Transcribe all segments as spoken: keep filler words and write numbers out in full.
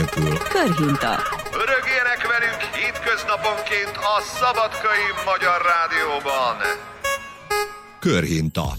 nélkül. Körhinta. Örögjenek velünk hétköznaponként a Szabadkai Magyar Rádióban. Körhinta.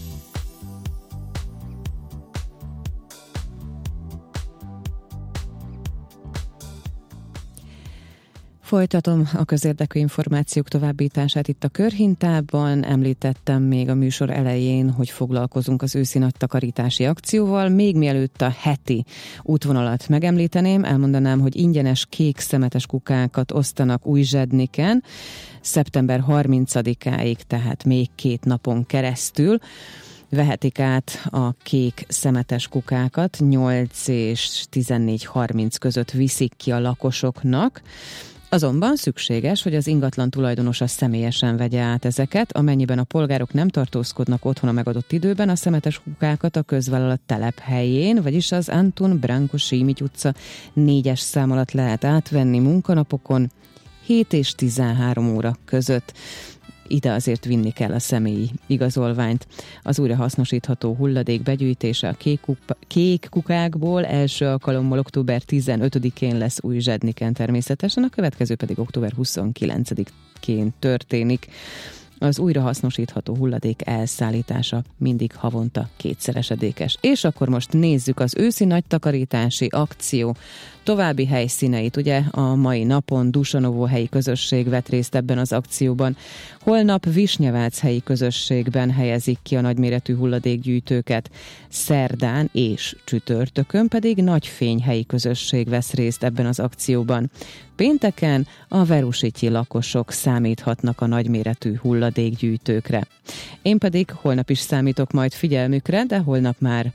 Folytatom a közérdekű információk továbbítását itt a Körhintában. Említettem még a műsor elején, hogy foglalkozunk az őszi nagy takarítási akcióval. Még mielőtt a heti útvonalat megemlíteném, elmondanám, hogy ingyenes kék szemetes kukákat osztanak Újzsedniken szeptember harmincadikáig, tehát még két napon keresztül. Vehetik át a kék szemetes kukákat, nyolc és tizennégy harminc között viszik ki a lakosoknak. Azonban szükséges, hogy az ingatlan tulajdonosa személyesen vegye át ezeket, amennyiben a polgárok nem tartózkodnak otthon a megadott időben, a szemetes kukákat a közvállalat telephelyén, vagyis az Antun Branko Simic utca négyes szám alatt lehet átvenni munkanapokon hét és tizenhárom óra között. Ide azért vinni kell a személyi igazolványt. Az újrahasznosítható hulladék begyűjtése a kék, kupa, kék kukákból első alkalommal október tizenötödikén lesz Újzsedniken természetesen, a következő pedig október huszonkilencedikén történik. Az újrahasznosítható hulladék elszállítása mindig havonta kétszeresedékes. És akkor most nézzük az őszi nagy takarítási akció további helyszíneit. Ugye a mai napon Dusanovó helyi közösség vett részt ebben az akcióban. Holnap Visnyevác helyi közösségben helyezik ki a nagyméretű hulladékgyűjtőket. Szerdán és csütörtökön pedig Nagyfény helyi közösség vesz részt ebben az akcióban. Pénteken a verusityi lakosok számíthatnak a nagyméretű hulladékgyűjtőkre. Én pedig holnap is számítok majd figyelmükre, de holnap már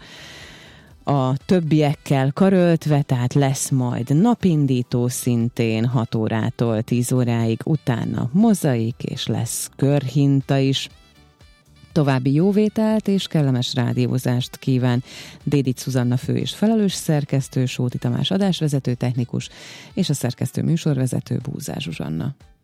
a többiekkel karöltve, tehát lesz majd napindító szintén hat órától tíz óráig, utána mozaik, és lesz körhinta is. További jóvételt és kellemes rádiózást kíván Dédics Zuzanna fő és felelős szerkesztő, Sóti Tamás adásvezető technikus, és a szerkesztő műsorvezető Búzár Zsuzsanna.